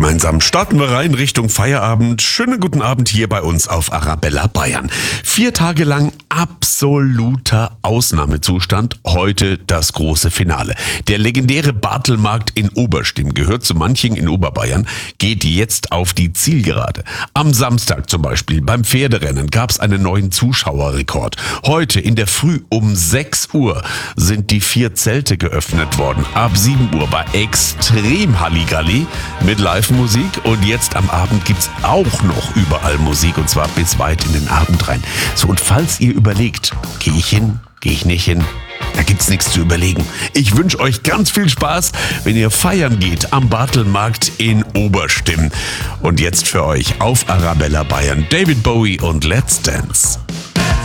Gemeinsam starten wir rein Richtung Feierabend. Schönen guten Abend hier bei uns auf Arabella Bayern. 4 Tage lang absoluter Ausnahmezustand. Heute das große Finale. Der legendäre Bartelmarkt in Oberstimm, gehört zu Manching in Oberbayern, geht jetzt auf die Zielgerade. Am Samstag zum Beispiel beim Pferderennen gab es einen neuen Zuschauerrekord. Heute in der Früh um 6 Uhr sind die 4 Zelte geöffnet worden. Ab 7 Uhr war extrem Halligalli mit Live-Musik und jetzt am Abend gibt's auch noch überall Musik und zwar bis weit in den Abend rein. So, und falls ihr überlegt, gehe ich hin, gehe ich nicht hin, da gibt's nichts zu überlegen. Ich wünsche euch ganz viel Spaß, wenn ihr feiern geht am Bartelmarkt in Oberstimm. Und jetzt für euch auf Arabella Bayern David Bowie und Let's Dance.